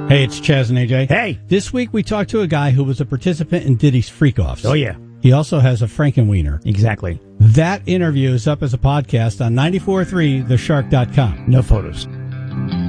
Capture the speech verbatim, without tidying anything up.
Hey, it's Chaz and A J. Hey. This week we talked to a guy who was a participant in Diddy's Freak-Offs. Oh, yeah. He also has a Frankenwiener. Exactly. That interview is up as a podcast on ninety-four point three the shark dot com. No photos.